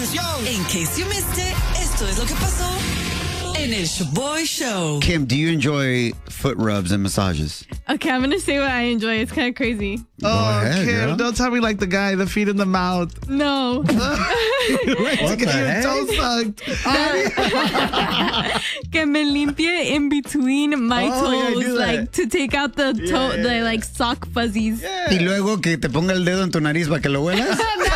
In case you missed it, esto es lo que pasó en el Shaboy Show. Kim, do you enjoy foot rubs and massages? Okay, I'm gonna say what I enjoy. It's kind of crazy. ahead, Kim, girl. don't tell me like the guy, the feet in the mouth. No. What the heck? Toe sucked. Que me limpie in between my Oh, yeah, toes, do that. like to take out the toe, the like sock fuzzies. Y luego que te ponga el dedo en tu nariz para que lo huelas.